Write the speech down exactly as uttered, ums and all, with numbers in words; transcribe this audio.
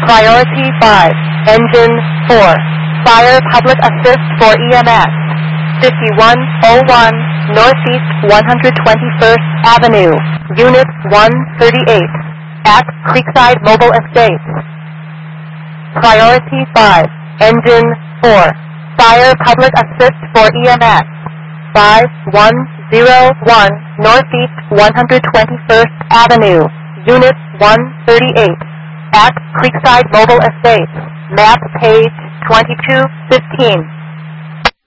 Priority five, Engine four, Fire Public Assist for E M S, fifty-one oh one Northeast one hundred twenty-first Avenue, Unit one thirty-eight, at Creekside Mobile Estates. Priority five, Engine four, Fire Public Assist for E M S, five one oh one Northeast one hundred twenty-first Avenue, Unit one thirty-eight, at Creekside Mobile Estates. Map page twenty-two fifteen.